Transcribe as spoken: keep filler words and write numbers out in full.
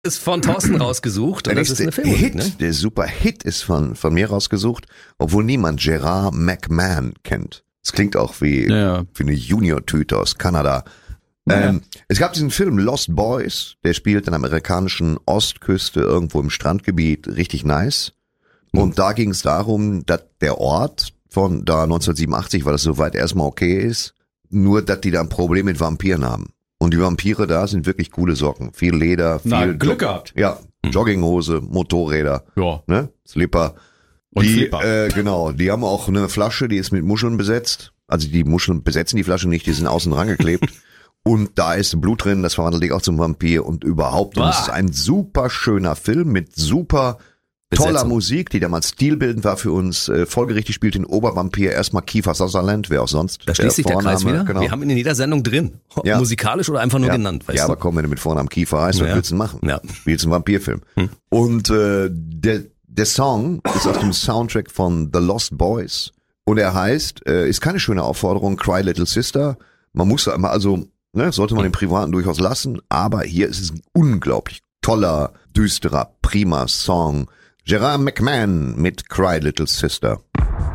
ist von Thorsten rausgesucht und Der das ist nächste eine Filmmusik, Hit, ne? der super Hit ist von, von mir rausgesucht, obwohl niemand Gerard McMahon kennt. Das klingt auch wie, Ja. wie eine Junior-Tüte aus Kanada. Ja. Ähm, es gab diesen Film Lost Boys, der spielt an der amerikanischen Ostküste irgendwo im Strandgebiet, richtig nice. Und da ging es darum, dass der Ort von da neunzehnhundertsiebenundachtzig, weil das soweit erstmal okay ist, nur dass die da ein Problem mit Vampiren haben. Und die Vampire da sind wirklich coole Socken. Viel Leder, viel Na, Glück gehabt. Ja, Jogginghose, Motorräder, Ja. ne, Slipper. Und die, Flipper. Äh, genau, die haben auch eine Flasche, die ist mit Muscheln besetzt. Also die Muscheln besetzen die Flasche nicht, die sind außen dran geklebt. Und da ist Blut drin, das verwandelt dich auch zum Vampir und überhaupt. Und Bah. es ist ein super schöner Film mit super toller Besetzung. Musik, die damals stilbildend war für uns. Äh, folgerichtig spielt den Obervampir erstmal Kiefer Sutherland, wer auch sonst. Da schließt sich der Kreis wieder. Genau. Wir haben ihn in jeder Sendung drin. Ja. Musikalisch oder einfach nur ja. genannt, weißt ja, du? aber komm, wenn du mit Vornamen Kiefer heißt, was Ja. willst du denn machen? Ja. Spielst einen Vampirfilm. Hm. Und äh, der, der Song ist aus dem Soundtrack von The Lost Boys. Und er heißt, äh, ist keine schöne Aufforderung, Cry Little Sister. Man muss da immer, also, ne, sollte man den Privaten durchaus lassen, aber hier ist es ein unglaublich toller, düsterer, prima Song. Gerard McMahon mit Cry Little Sister.